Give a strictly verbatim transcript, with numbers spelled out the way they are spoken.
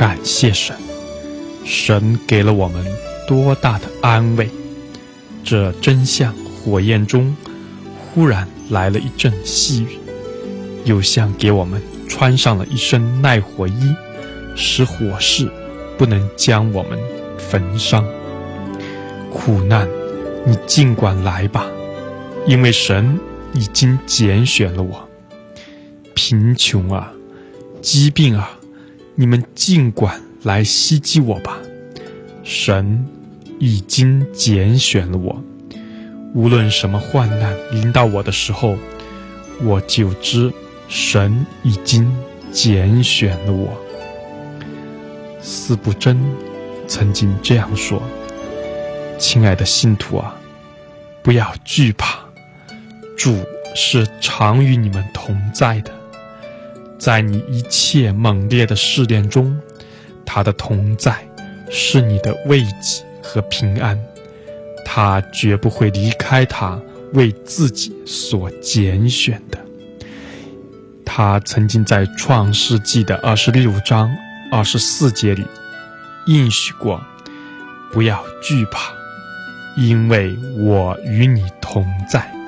感谢神，神给了我们多大的安慰。这真像火焰中忽然来了一阵细雨，又像给我们穿上了一身耐火衣，使火势不能将我们焚伤。苦难你尽管来吧，因为神已经拣选了我。贫穷啊，疾病啊，你们尽管来袭击我吧，神已经拣选了我。无论什么患难临到我的时候，我就知神已经拣选了我。司布真曾经这样说：亲爱的信徒啊，不要惧怕，主是常与你们同在的。在你一切猛烈的试炼中，他的同在是你的慰藉和平安，他绝不会离开他为自己所拣选的。他曾经在创世纪的二十六章二十四节里应许过：不要惧怕，因为我与你同在。